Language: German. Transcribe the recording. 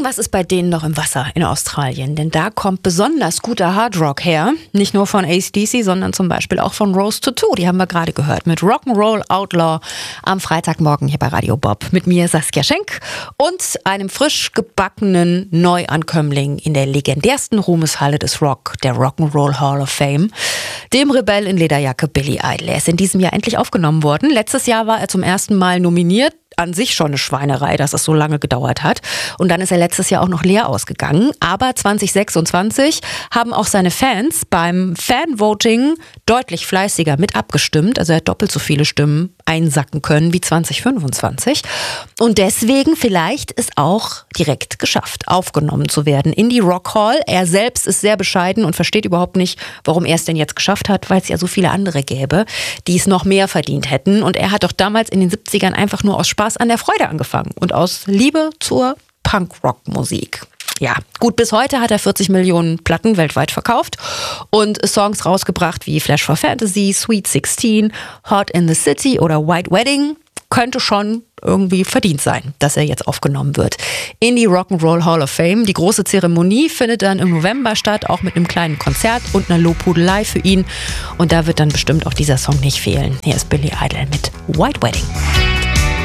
Irgendwas ist bei denen noch im Wasser in Australien, denn da kommt besonders guter Hardrock her. Nicht nur von AC/DC, sondern zum Beispiel auch von Rose Tattoo. Die haben wir gerade gehört mit Rock'n'Roll Outlaw am Freitagmorgen hier bei Radio Bob. Mit mir Saskia Schenk und einem frisch gebackenen Neuankömmling in der legendärsten Ruhmeshalle des Rock, der Rock'n'Roll Hall of Fame, dem Rebell in Lederjacke Billy Idol. Er ist in diesem Jahr endlich aufgenommen worden. Letztes Jahr war er zum ersten Mal nominiert. An sich schon eine Schweinerei, dass es so lange gedauert hat. Und dann ist er letztes Jahr auch noch leer ausgegangen. Aber 2026 haben auch seine Fans beim Fanvoting deutlich fleißiger mit abgestimmt. Also er hat doppelt so viele Stimmen einsacken können wie 2025. Und deswegen vielleicht ist auch direkt geschafft, aufgenommen zu werden in die Rock Hall. Er selbst ist sehr bescheiden und versteht überhaupt nicht, warum er es denn jetzt geschafft hat, weil es ja so viele andere gäbe, die es noch mehr verdient hätten. Und er hat doch damals in den 70ern einfach nur aus Spaß an der Freude angefangen und aus Liebe zur Punk-Rock-Musik. Ja, gut, bis heute hat er 40 Millionen Platten weltweit verkauft und Songs rausgebracht wie Flash for Fantasy, Sweet 16, Hot in the City oder White Wedding. Könnte schon irgendwie verdient sein, dass er jetzt aufgenommen wird in die Rock'n'Roll Hall of Fame. Die große Zeremonie findet dann im November statt, auch mit einem kleinen Konzert und einer Lobhudelei für ihn. Und da wird dann bestimmt auch dieser Song nicht fehlen. Hier ist Billy Idol mit White Wedding.